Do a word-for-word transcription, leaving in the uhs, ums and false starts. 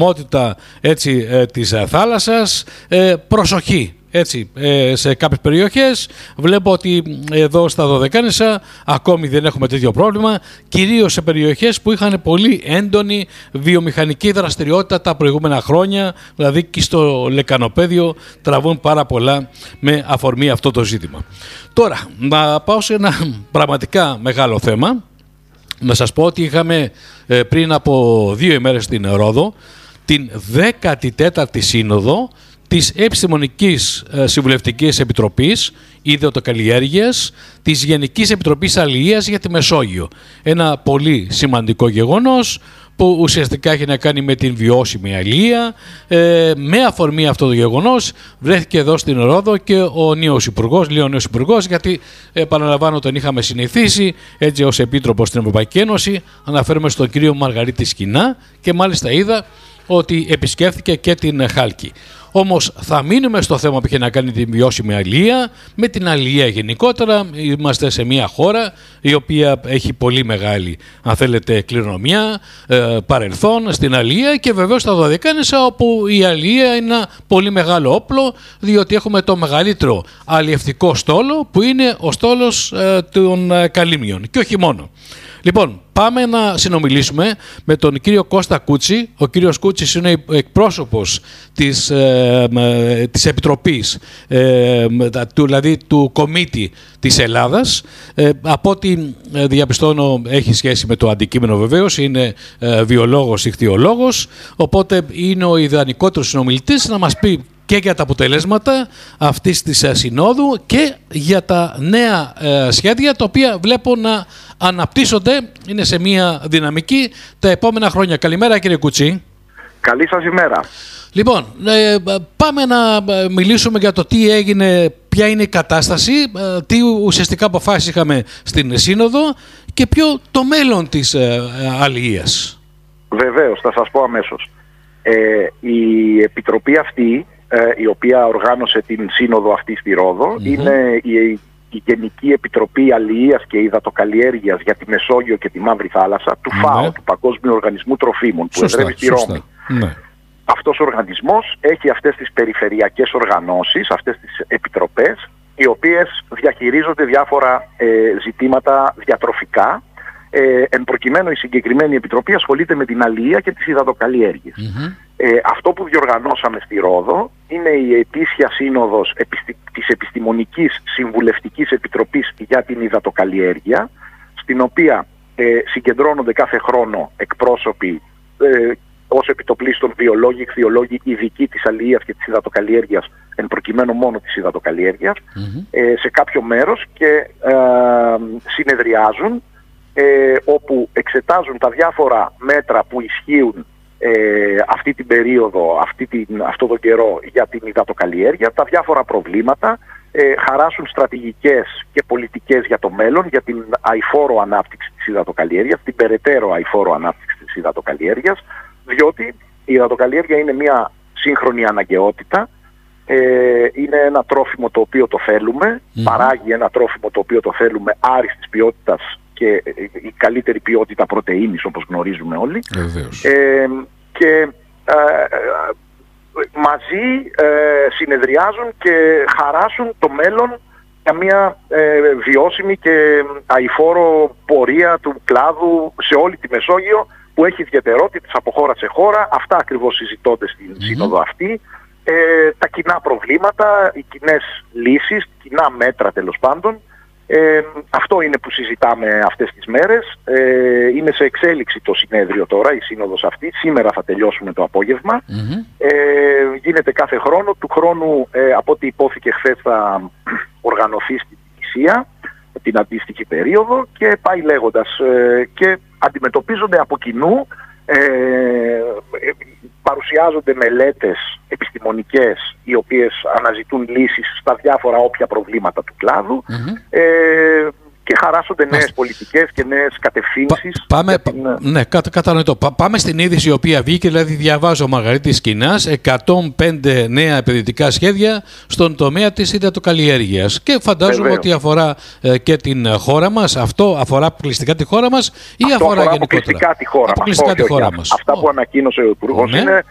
θερμότητα έτσι, ε, της ε, θάλασσας, ε, προσοχή. Έτσι, ε, σε κάποιες περιοχές βλέπω ότι εδώ στα Δωδεκάνησα ακόμη δεν έχουμε τέτοιο πρόβλημα, κυρίως σε περιοχές που είχαν πολύ έντονη βιομηχανική δραστηριότητα τα προηγούμενα χρόνια, δηλαδή και στο λεκανοπέδιο τραβούν πάρα πολλά με αφορμή αυτό το ζήτημα. Τώρα, να πάω σε ένα πραγματικά μεγάλο θέμα. Να σας πω ότι είχαμε ε, πριν από δύο ημέρες στην Ρόδο την δέκατη τέταρτη σύνοδο της Επιστημονικής Συμβουλευτικής Επιτροπής Ιδεοτοκαλλιέργειας της Γενικής Επιτροπής Αλληλείας για τη Μεσόγειο. Ένα πολύ σημαντικό γεγονός που ουσιαστικά έχει να κάνει με την βιώσιμη αλληλεία. Ε, με αφορμή αυτό το γεγονός βρέθηκε εδώ στην Ρόδο και ο νέος υπουργός, λέει ο νέος υπουργός, γιατί επαναλαμβάνω τον είχαμε συνηθίσει έτσι ως επίτροπος στην Ευρωπαϊκή Ένωση, αναφέρομαι στον κύριο Μαργαρίτη Σκινά και μάλιστα είδα ότι επισκέφθηκε και την Χάλκη. Όμως θα μείνουμε στο θέμα που έχει να κάνει την βιώσιμη αλληλεία, με την αλληλεία γενικότερα. Είμαστε σε μια χώρα η οποία έχει πολύ μεγάλη, αν θέλετε, κληρονομιά, ε, παρελθόν στην αλληλεία και βεβαίως στα Δωδεκάνησα, όπου η αλληλεία είναι ένα πολύ μεγάλο όπλο, διότι έχουμε το μεγαλύτερο αλλιευτικό στόλο που είναι ο στόλος ε, των ε, Καλύμνιων και όχι μόνο. Λοιπόν, πάμε να συνομιλήσουμε με τον κύριο Κώστα Κούτσι. Ο κύριος Κούτσης είναι εκπρόσωπος της, ε, ε, της Επιτροπής, ε, του, δηλαδή του Κομίτη της Ελλάδας. Ε, από ό,τι διαπιστώνω έχει σχέση με το αντικείμενο βεβαίως, είναι ε, βιολόγος, ιχθυολόγος, οπότε είναι ο ιδανικότερος συνομιλητής να μας πει και για τα αποτελέσματα αυτής της συνόδου και για τα νέα ε, σχέδια τα οποία βλέπω να αναπτύσσονται, είναι σε μια δυναμική τα επόμενα χρόνια. Καλημέρα κύριε Κουτσί. Καλή σας ημέρα. Λοιπόν, ε, πάμε να μιλήσουμε για το τι έγινε, ποια είναι η κατάσταση, ε, τι ουσιαστικά αποφάσεις είχαμε στην Σύνοδο και ποιο το μέλλον της ε, αλληλείας. Βεβαίως, θα σας πω αμέσως. Ε, η Επιτροπή αυτή, η οποία οργάνωσε την σύνοδο αυτή στη Ρόδο, mm-hmm. είναι η, η Γενική Επιτροπή Αλληλείας και Υδατοκαλλιέργειας για τη Μεσόγειο και τη Μαύρη Θάλασσα, του mm-hmm. ΦΑΟ, του Παγκόσμιου Οργανισμού Τροφίμων, που σωστά, εδρεύει στη Ρώμη. Ναι. Αυτός ο οργανισμός έχει αυτές τις περιφερειακές οργανώσεις, αυτές τις επιτροπές, οι οποίες διαχειρίζονται διάφορα ε, ζητήματα διατροφικά. Ε, εν προκειμένου η συγκεκριμένη επιτροπή ασχολείται με την αλληλεία και τις υδατοκαλλιέργειες. Mm-hmm. Ε, αυτό που διοργανώσαμε στη Ρόδο είναι η ετήσια σύνοδος επιστη... της Επιστημονικής Συμβουλευτικής Επιτροπής για την Υδατοκαλλιέργεια, στην οποία ε, συγκεντρώνονται κάθε χρόνο εκπρόσωποι ε, ως επιτοπλίστων βιολόγοι, ιχθυολόγοι, ειδικοί της αλληλείας και της υδατοκαλλιέργειας, εν προκειμένου μόνο της υδατοκαλλιέργειας, mm-hmm. ε, σε κάποιο μέρος και ε, συνεδριάζουν, Ε, όπου εξετάζουν τα διάφορα μέτρα που ισχύουν ε, αυτή την περίοδο, αυτή την, αυτό τον καιρό για την υδατοκαλλιέργεια, τα διάφορα προβλήματα, ε, χαράσουν στρατηγικές και πολιτικές για το μέλλον, για την αειφόρο ανάπτυξη της υδατοκαλλιέργειας, την περαιτέρω αειφόρο ανάπτυξη της υδατοκαλλιέργειας, διότι η υδατοκαλλιέργεια είναι μια σύγχρονη αναγκαιότητα, ε, είναι ένα τρόφιμο το οποίο το θέλουμε, mm. παράγει ένα τρόφιμο το οποίο το θέλουμε άριστης ποιότητας και η καλύτερη ποιότητα πρωτεΐνης, όπως γνωρίζουμε όλοι. Ε, και ε, μαζί ε, συνεδριάζουν και χαράσουν το μέλλον για μια ε, βιώσιμη και αειφόρο πορεία του κλάδου σε όλη τη Μεσόγειο, που έχει ιδιαιτερότητες από χώρα σε χώρα. Αυτά ακριβώς συζητώνται στην mm-hmm. σύνοδο αυτή. Ε, τα κοινά προβλήματα, οι κοινές λύσεις, κοινά μέτρα τέλος πάντων. Ε, αυτό είναι που συζητάμε αυτές τις μέρες. Ε, είναι σε εξέλιξη το συνέδριο τώρα, η σύνοδος αυτή. Σήμερα θα τελειώσουμε το απόγευμα. Mm-hmm. Ε, γίνεται κάθε χρόνο. Του χρόνου, ε, από ό,τι υπόθηκε χθες, θα οργανωθεί στην Ισία την αντίστοιχη περίοδο και πάει λέγοντας. Ε, και αντιμετωπίζονται από κοινού, ε, παρουσιάζονται μελέτες επιστημονικές οι οποίες αναζητούν λύσεις στα διάφορα όποια προβλήματα του κλάδου, mm-hmm. ε, και χαράσσονται νέες πολιτικές και νέες κατευθύνσεις. Πα, πάμε, την... ναι, κατα, κατανοητό. Πα, πάμε στην είδηση η οποία βγήκε, δηλαδή διαβάζω Μαργαρίτης Σκινάς, εκατόν πέντε νέα επενδυτικά σχέδια στον τομέα της υδατοκαλλιέργειας. Και φαντάζομαι Βεβαίως. ότι αφορά ε, και την χώρα μας. Αυτό αφορά αποκλειστικά τη χώρα μας ή Αυτό αφορά, αφορά γενικότερα? Αποκλειστικά τη χώρα, αποκλειστικά μας. Τη χώρα όχι, μας. Αυτά oh. που ανακοίνωσε ο Υπουργός ναι. είναι